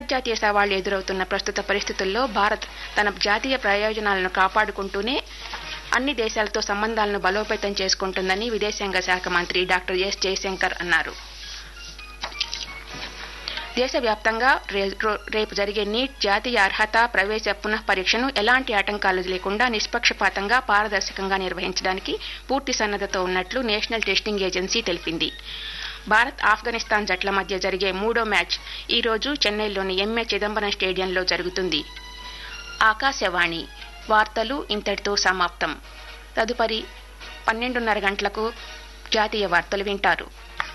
అంతర్జాతీయ సవాళ్లు ఎదురవుతున్న ప్రస్తుత పరిస్థితుల్లో భారత్ తన జాతీయ ప్రయోజనాలను కాపాడుకుంటూనే అన్ని దేశాలతో సంబంధాలను బలోపేతం చేసుకుంటుందని విదేశాంగ శాఖ మంత్రి డాక్టర్ ఎస్ జయశంకర్ అన్నారు. దేశవ్యాప్తంగా రేపు జరిగే నీట్ జాతీయ అర్హత ప్రవేశ పునఃపరీక్షను ఎలాంటి ఆటంకాలు లేకుండా నిష్పక్షపాతంగా పారదర్శకంగా నిర్వహించడానికి పూర్తి సన్నద్ధతో ఉన్నట్లు నేషనల్ టెస్టింగ్ ఏజెన్సీ తెలిపింది. భారత్ ఆఫ్ఘనిస్తాన్ జట్ల మధ్య జరిగే 3వ మ్యాచ్ ఈ రోజు చెన్నైలోని ఎంఏ చిదంబరం స్టేడియంలో జరుగుతుంది. ఆకాశవాణి వార్తలు ఇంతటితో సమాప్తం. తదుపరి 12:30 గంటలకు జాతీయ వార్తలు వింటారు.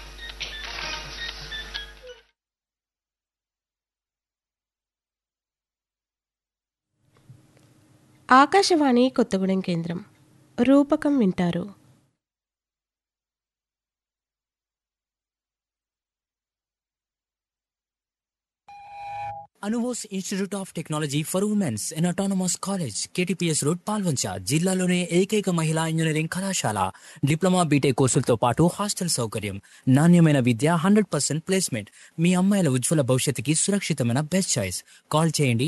ఆకాశవాణి కొత్తగూడెం కేంద్రం రూపకం వింటారు. Anubose institute of technology for women's in autonomous college KTPS road Palvancha జిల్లాలోనే ఏకైక మహిళా ఇంజనీరింగ్ కళాశాల. డిప్లొమా బీటెక్ కోర్సులతో పాటు హాస్టల్ సౌకర్యం, నాణ్యమైన విద్య, 100% ప్లేస్మెంట్. మీ అమ్మాయిల ఉజ్వల భవిష్యత్తుకి సురక్షితమైన బెస్ట్ చాయిస్. కాల్ చేయండి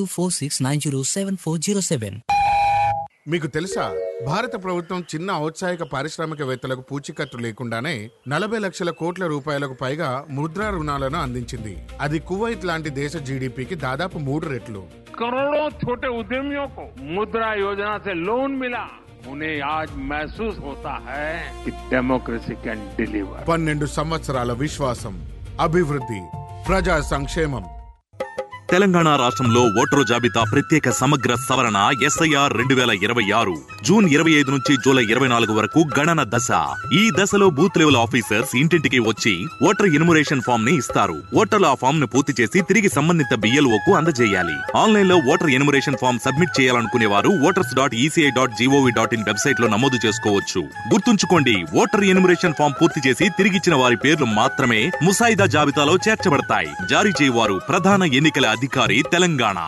9246907407. మీకు తెలుసా, భారత ప్రభుత్వం చిన్న ఔత్సాహిక పారిశ్రామికవేత్తలకు పూచీకత్తు లేకుండానే 40 లక్షల కోట్ల రూపాయలకు పైగా ముద్రా రుణాలను అందించింది. అది కువైట్ లాంటి దేశ జీడీపీకి దాదాపు 3 రెట్లు. करोड़ों छोटे उद्यमियों को मुद्रा योजना से लोन मिला. उन्हें आज महसूस होता है कि डेमोक्रेसी कैन डिलीवर. 12 సంవత్సరాల విశ్వాసం, అభివృద్ధి, ప్రజా సంక్షేమం. తెలంగాణ రాష్ట్రంలో ఓటరు జాబితా ప్రత్యేక సమగ్ర సవరణ SIR 2026 జూన్ 25 నుంచి జూలై 24 వరకు గణన దశ. ఈ దశలో బూత్ లెవెల్ ఆఫీసర్స్ ఇంటింటికి వచ్చి ఓటర్ ఎన్యుమరేషన్ ఫామ్ ని ఇస్తారు. ఓటర్లు ఆ ఫామ్ ను పూర్తి చేసి తిరిగి సంబంధిత BLOకు అందజేయాలి. ఆన్లైన్ లో ఓటర్ ఎన్యుమరేషన్ ఫామ్ సబ్మిట్ చేయాలనుకునే వారు voters.eci.gov.in వెబ్సైట్ లో నమోదు చేసుకోవచ్చు. గుర్తుంచుకోండి, ఓటర్ ఎన్యుమరేషన్ ఫామ్ పూర్తి చేసి తిరిగిచ్చిన వారి పేర్లు మాత్రమే ముసాయిదా జాబితాలో చేర్చబడతాయి. జారీ చేయవారు ప్రధాన ఎన్నికల अधिकारी तेलंगाना.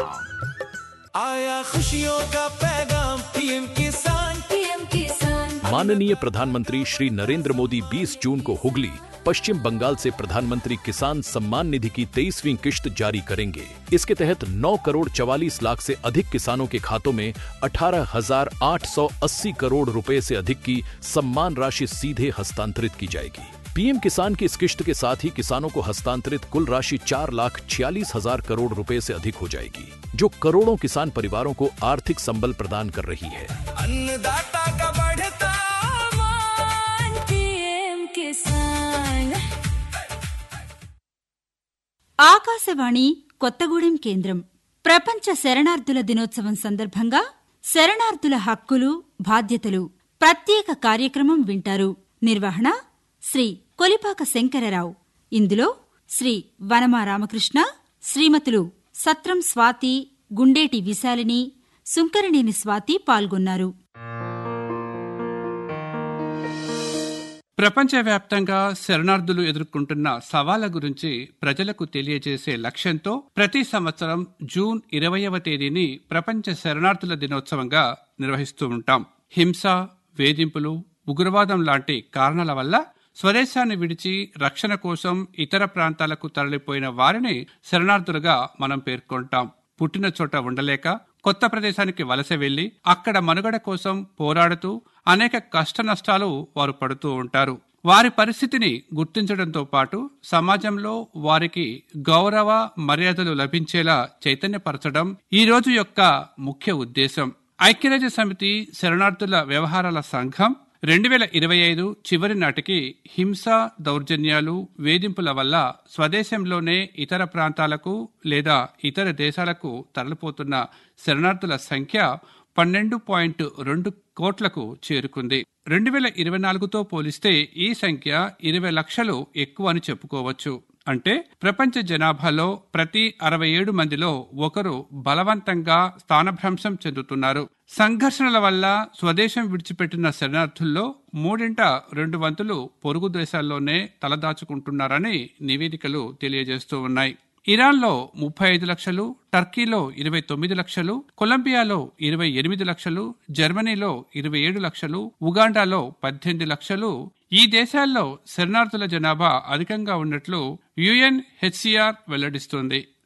आया खुशियों का पैगाम PM किसान. माननीय प्रधानमंत्री श्री नरेंद्र मोदी 20 जून को हुगली, पश्चिम बंगाल से प्रधानमंत्री किसान सम्मान निधि की 23वीं किश्त जारी करेंगे. इसके तहत 9 करोड़ 44 लाख से अधिक किसानों के खातों में 18,880 करोड़ रुपए से अधिक की सम्मान राशि सीधे हस्तांतरित की जाएगी. पीएम किसान की इस किश्त के साथ ही किसानों को हस्तांतरित कुल राशि 4,46,000 करोड़ रुपए से अधिक हो जाएगी, जो करोड़ों किसान परिवारों को आर्थिक संबल प्रदान कर रही है. अन्नदाता का बढ़ता मान, PM किसान. ఆకాశవాణి కొత్తగూడెం కేంద్రం ప్రపంచ శరణార్థుల దినోత్సవం సందర్భంగా శరణార్థుల హక్కులు, బాధ్యతలు ప్రత్యేక కార్యక్రమం వింటారు. నిర్వహణ శ్రీ కొలిపాక శంకరరావు. ఇందులో శ్రీ వనమా రామకృష్ణ, శ్రీమతులు సత్రం స్వాతి, గుండేటి విశాలిని, సుంకరనేని స్వాతి పాల్గొన్నారు. ప్రపంచవ్యాప్తంగా శరణార్థులు ఎదుర్కొంటున్న సవాళ్ల గురించి ప్రజలకు తెలియజేసే లక్ష్యంతో ప్రతి సంవత్సరం జూన్ 20వ తేదీని ప్రపంచ శరణార్థుల దినోత్సవంగా నిర్వహిస్తూ ఉంటాం. హింస, వేధింపులు, ఉగ్రవాదం లాంటి కారణాల వల్ల స్వదేశాన్ని విడిచి రక్షణ కోసం ఇతర ప్రాంతాలకు తరలిపోయిన వారిని శరణార్థులుగా మనం పేర్కొంటాం. పుట్టిన చోట ఉండలేక కొత్త ప్రదేశానికి వలస వెళ్లి అక్కడ మనుగడ కోసం పోరాడుతూ అనేక కష్ట నష్టాలు వారు పడుతూ ఉంటారు. వారి పరిస్థితిని గుర్తించడంతో పాటు సమాజంలో వారికి గౌరవ మర్యాదలు లభించేలా చైతన్యపరచడం ఈ రోజు యొక్క ముఖ్య ఉద్దేశం. ఐక్యరాజ్య సమితి శరణార్థుల వ్యవహారాల సంఘం 2025 చివరి నాటికి హింస, దౌర్జన్యాలు, వేధింపుల వల్ల స్వదేశంలోనే ఇతర ప్రాంతాలకు లేదా ఇతర దేశాలకు తరలిపోతున్న శరణార్థుల సంఖ్య 12.2 కోట్లకు చేరుకుంది. 2024తో పోలిస్తే ఈ సంఖ్య 20 లక్షలు ఎక్కువ అని చెప్పుకోవచ్చు. అంటే ప్రపంచ జనాభాలో ప్రతి 67 మందిలో ఒకరు బలవంతంగా స్థానభ్రంశం చెందుతున్నారు. సంఘర్షణల వల్ల స్వదేశం విడిచిపెట్టిన శరణార్థుల్లో 2/3 వంతులు పొరుగు దేశాల్లోనే తలదాచుకుంటున్నారని నివేదికలు తెలియజేస్తూ ఉన్నాయి. ఇరాన్లో 35 లక్షలు, టర్కీలో 29 లక్షలు, కొలంబియాలో 28 లక్షలు, జర్మనీలో 27 లక్షలు, ఉగాండాలో 18 లక్షలు. ఈ దేశాల్లో శరణార్థుల జనాభా అధికంగా ఉన్నట్లు UNHCR వెల్లడిస్తోంది.